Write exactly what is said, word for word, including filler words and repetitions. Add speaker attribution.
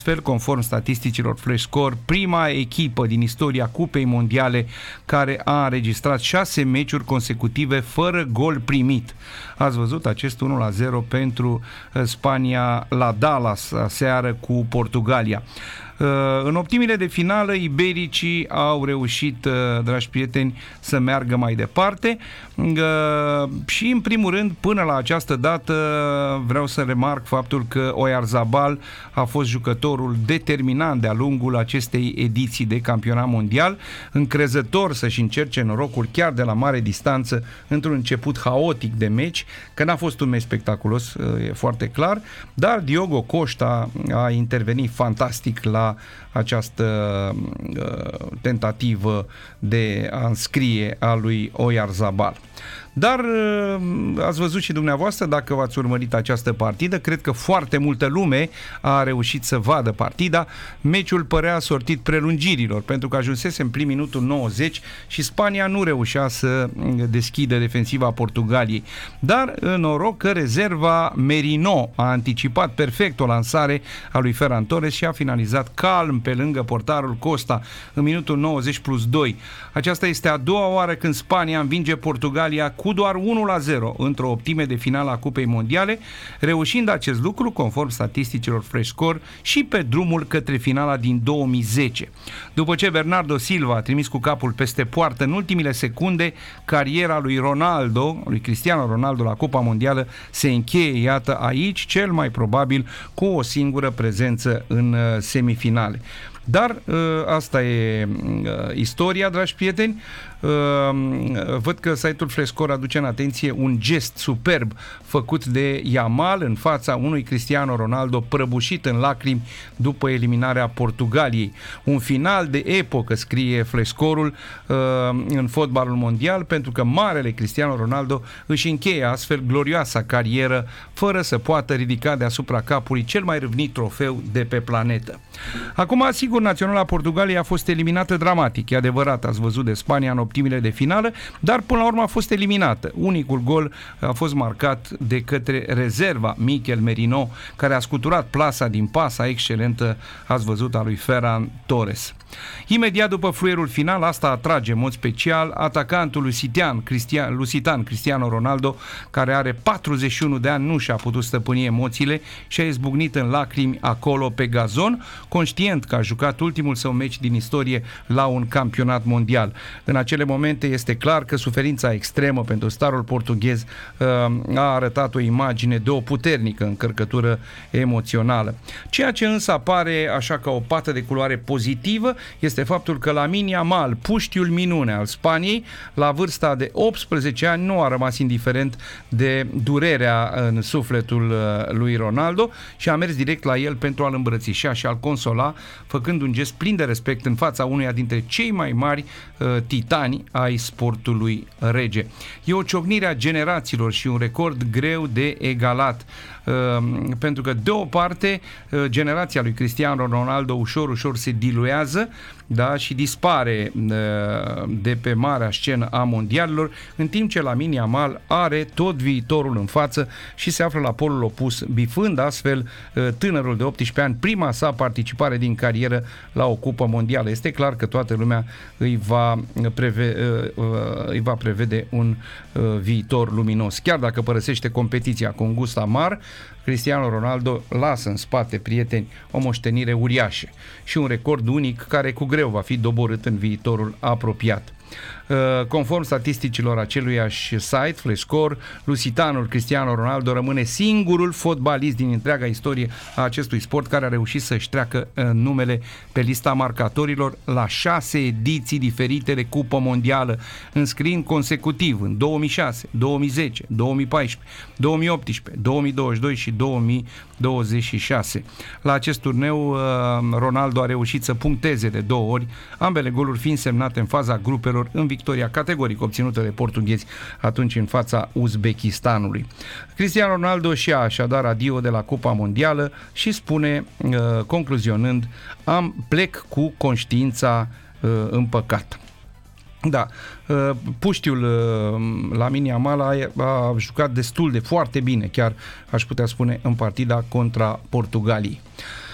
Speaker 1: Astfel, conform statisticilor Flash Score, prima echipă din istoria Cupei Mondiale care a înregistrat șase meciuri consecutive fără gol primit. Ați văzut acest unu la zero pentru Spania la Dallas aseară cu Portugalia. În optimile de finală, ibericii au reușit, dragi prieteni, să meargă mai departe și, în primul rând, până la această dată, vreau să remarc faptul că Oyarzabal a fost jucătorul determinant de-a lungul acestei ediții de campionat mondial, încrezător să-și încerce norocul chiar de la mare distanță într-un început haotic de meci, că n-a fost un meci spectaculos, e foarte clar, dar Diogo Costa a intervenit fantastic la această uh, tentativă de a înscrie a lui Oyarzabal. Dar ați văzut și dumneavoastră, dacă v-ați urmărit această partidă, cred că foarte multă lume a reușit să vadă partida. Meciul părea sortit prelungirilor, pentru că ajunsese în prim minutul nouăzeci și Spania nu reușea să deschidă defensiva Portugaliei. Dar noroc că rezerva Merino a anticipat perfect o lansare a lui Ferran Torres și a finalizat calm pe lângă portarul Costa în minutul nouăzeci plus doi. Aceasta este a doua oară când Spania învinge Portugalia cu doar unu la zero într-o optime de finală a Cupei Mondiale, reușind acest lucru, conform statisticilor Flash Score, și pe drumul către finala din două mii zece. După ce Bernardo Silva a trimis cu capul peste poartă în ultimile secunde, cariera lui Ronaldo, lui Cristiano Ronaldo la Cupa Mondială se încheie, iată, aici, cel mai probabil cu o singură prezență în semifinale. Dar asta e istoria, dragi prieteni. Văd că site-ul Flash Score aduce în atenție un gest superb făcut de Yamal în fața unui Cristiano Ronaldo prăbușit în lacrimi după eliminarea Portugaliei. Un final de epocă, scrie Flash Score-ul, în fotbalul mondial, pentru că marele Cristiano Ronaldo își încheie astfel glorioasa carieră fără să poată ridica deasupra capului cel mai râvnit trofeu de pe planetă. Acum, sigur, naționala Portugaliei a fost eliminată dramatic, e adevărat, ați văzut, de Spania în optimile de finală, dar până la urmă a fost eliminată. Unicul gol a fost marcat de către rezerva Mikel Merino, care a scuturat plasa din pasa excelentă, ați văzut, a lui Ferran Torres. Imediat după fluierul final, asta atrage în mod special atacantul Lusitian, Cristian, Lusitan, Cristiano Ronaldo, care are patruzeci și unu de ani, nu și-a putut stăpâni emoțiile și a izbucnit în lacrimi acolo pe gazon, conștient că a jucat ultimul său meci din istorie la un campionat mondial. În acele momente este clar că suferința extremă pentru starul portughez uh, a arătat o imagine de o puternică încărcătură emoțională. Ceea ce însă apare așa ca o pată de culoare pozitivă este faptul că Lamine Yamal, puștiul minune al Spaniei, la vârsta de optsprezece ani, nu a rămas indiferent de durerea în sufletul lui Ronaldo și a mers direct la el pentru a-l îmbrățișa și a-l consola, făcând un gest plin de respect în fața unuia dintre cei mai mari uh, titani ai sportului rege. E o ciocnire a generațiilor și un record greu de egalat. Uh, pentru că, de o parte, uh, generația lui Cristiano Ronaldo ușor, ușor se diluează, da, și dispare uh, de pe marea scenă a mondialilor, în timp ce Lamine Yamal are tot viitorul în față și se află la polul opus, bifând astfel uh, tânărul de optsprezece ani, prima sa participare din carieră la o cupă mondială. Este clar că toată lumea îi va, preve, uh, uh, îi va prevede un uh, viitor luminos. Chiar dacă părăsește competiția cu un gust amar, Cristiano Ronaldo lasă în spate, prieteni, o moștenire uriașă și un record unic care cu greu va fi doborât în viitorul apropiat. Conform statisticilor aceluiași site, Flash Score, lusitanul Cristiano Ronaldo rămâne singurul fotbalist din întreaga istorie a acestui sport care a reușit să-și treacă numele pe lista marcatorilor la șase ediții diferite de Cupă Mondială, înscriind consecutiv în două mii șase, două mii zece, două mii paisprezece, două mii optsprezece, două mii douăzeci și doi și două mii douăzeci și șase. La acest turneu, Ronaldo a reușit să puncteze de două ori, ambele goluri fiind semnate în faza grupelor în victoria categoric obținută de portughezi atunci în fața Uzbekistanului. Cristiano Ronaldo și-a așadar adio de la Cupa Mondială și spune, uh, concluzionând, am plec cu conștiința uh, împăcată. Da, puștiul Lamine Yamal a, a jucat destul de foarte bine, chiar aș putea spune, în partida contra Portugaliei.